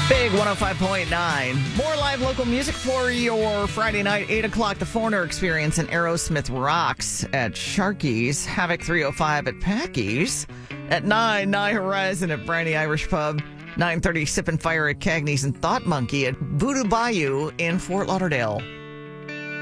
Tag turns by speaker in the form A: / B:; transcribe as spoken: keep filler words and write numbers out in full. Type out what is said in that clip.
A: Big one oh five point nine. More live local music for your Friday night, eight o'clock. The Foreigner Experience and Aerosmith Rocks at Sharky's. Havoc three oh five at Packy's. At nine, Nye Horizon at Briny Irish Pub. nine thirty, Sip and Fire at Cagney's and Thought Monkey at Voodoo Bayou in Fort Lauderdale.